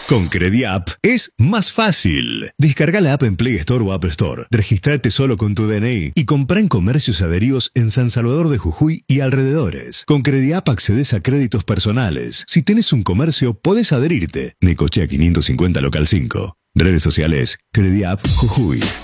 Con Crediapp es más fácil. Descarga la app en Play Store o App Store. Registrate solo con tu DNI y comprá en comercios adheridos en San Salvador de Jujuy y alrededores. Con Crediapp accedes a créditos personales. Si tenés un comercio, podés adherirte. Necochea 550 Local 5. Redes sociales Crediapp Jujuy.